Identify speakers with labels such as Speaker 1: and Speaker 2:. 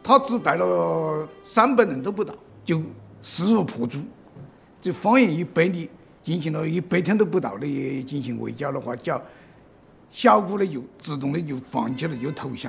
Speaker 1: 他只带了300人都不到，就势如破竹。这方圆100里进行了100天都不到的进行围剿的话，叫小股的就自动的就放弃了，就投降。